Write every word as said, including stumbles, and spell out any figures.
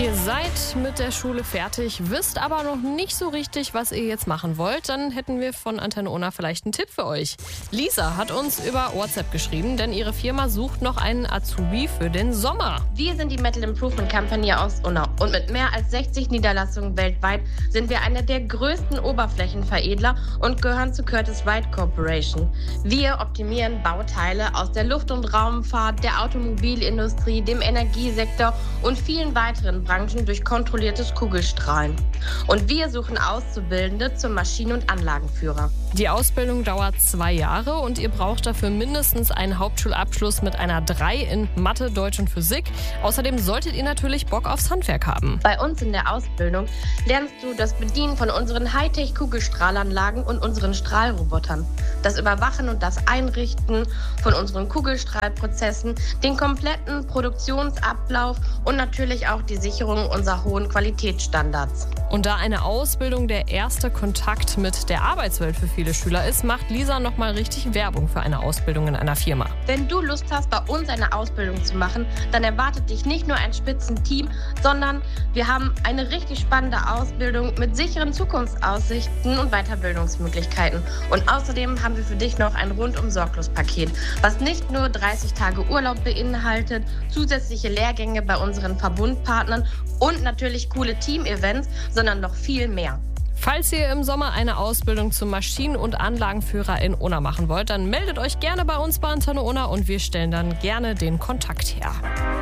Ihr seid mit der Schule fertig, wisst aber noch nicht so richtig, was ihr jetzt machen wollt. Dann hätten wir von Antenne Unna vielleicht einen Tipp für euch. Lisa hat uns über WhatsApp geschrieben, denn ihre Firma sucht noch einen Azubi für den Sommer. Wir sind die Metal Improvement Company aus Unna und mit mehr als sechzig Niederlassungen weltweit sind wir einer der größten Oberflächenveredler und gehören zu Curtiss Wright Corporation. Wir optimieren Bauteile aus der Luft- und Raumfahrt, der Automobilindustrie, dem Energiesektor und vielen weiteren Branchen durch kontrolliertes Kugelstrahlen. Und wir suchen Auszubildende zum Maschinen- und Anlagenführer. Die Ausbildung dauert zwei Jahre und ihr braucht dafür mindestens einen Hauptschulabschluss mit einer drei in Mathe, Deutsch und Physik. Außerdem solltet ihr natürlich Bock aufs Handwerk haben. Bei uns in der Ausbildung lernst du das Bedienen von unseren Hightech-Kugelstrahlanlagen und unseren Strahlrobotern, das Überwachen und das Einrichten von unseren Kugelstrahlprozessen, den kompletten Produktionsablauf und natürlich auch die Sicherung unserer hohen Qualitätsstandards. Und da eine Ausbildung der erste Kontakt mit der Arbeitswelt für viele Schüler ist, macht Lisa nochmal richtig Werbung für eine Ausbildung in einer Firma. Wenn du Lust hast, bei uns eine Ausbildung zu machen, dann erwartet dich nicht nur ein Spitzenteam, sondern wir haben eine richtig spannende Ausbildung mit sicheren Zukunftsaussichten und Weiterbildungsmöglichkeiten. Und außerdem haben wir für dich noch ein Rundum-Sorglos-Paket, was nicht nur dreißig Tage Urlaub beinhaltet, zusätzliche Lehrgänge bei unseren Verbundpartnern und natürlich coole Team-Events, sondern noch viel mehr. Falls ihr im Sommer eine Ausbildung zum Maschinen- und Anlagenführer in Unna machen wollt, dann meldet euch gerne bei uns bei Antenne Unna und wir stellen dann gerne den Kontakt her.